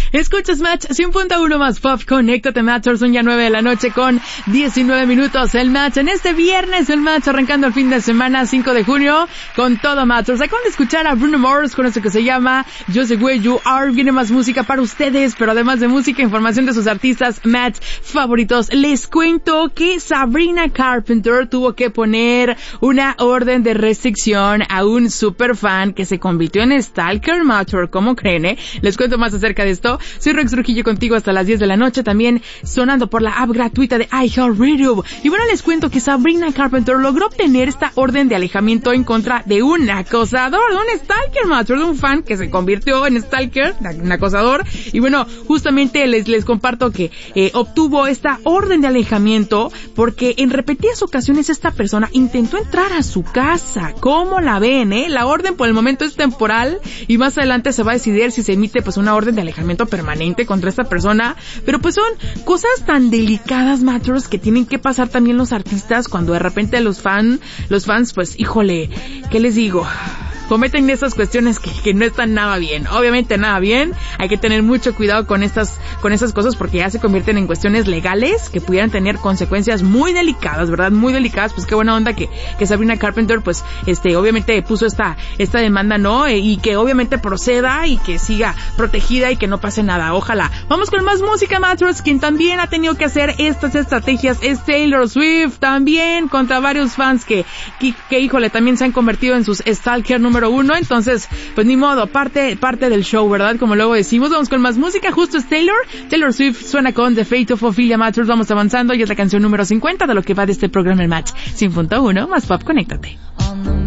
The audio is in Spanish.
Escuchas Match 100.1 más Pop, conéctate Matchers, son ya 9 de la noche con 19 minutos. El Match en este viernes, el Match arrancando el fin de semana 5 de junio con todo Matchers. Acaban de escuchar a Bruno Mars con esto que se llama Just the Way You Are. Viene más música para ustedes, pero además de música, información de sus artistas Match favoritos. Les cuento que Sabrina Carpenter tuvo que poner una orden de restricción a un superfan que se convirtió en stalker Matcher. ¿Cómo creen, Les cuento más acerca de esto. Soy Rex Trujillo contigo hasta las 10 de la noche, también sonando por la app gratuita de iHeartRadio. Y bueno, les cuento que Sabrina Carpenter logró obtener esta orden de alejamiento en contra de un acosador, de un stalker Matcher, de un fan que se convirtió en stalker, un acosador. Y bueno, justamente les comparto que obtuvo esta orden de alejamiento porque en repetidas ocasiones esta persona intentó entrar a su casa. ¿Cómo la ven, La orden por el momento es temporal y más adelante se va a decidir si se emite pues una orden de alejamiento permanente contra esta persona, pero pues son cosas tan delicadas, Matchers, que tienen que pasar también los artistas cuando de repente los fans, pues, híjole, ¿qué les digo? Cometen esas cuestiones que no están nada bien. Obviamente nada bien. Hay que tener mucho cuidado con esas cosas porque ya se convierten en cuestiones legales que pudieran tener consecuencias muy delicadas, ¿verdad? Muy delicadas. Pues qué buena onda que Sabrina Carpenter pues obviamente puso esta demanda, ¿no? Y que obviamente proceda y que siga protegida y que no pase nada. Ojalá. Vamos con más música, Matchers. Quien también ha tenido que hacer estas estrategias es Taylor Swift, también contra varios fans que híjole, también se han convertido en sus stalker número 1, entonces, pues ni modo, parte del show, ¿verdad? Como luego decimos, vamos con más música, justo es Taylor Swift suena con The Fate of Ophelia. Matchers, vamos avanzando y es la canción número 50 de lo que va de este programa El Match 100.1 más Pop, conéctate.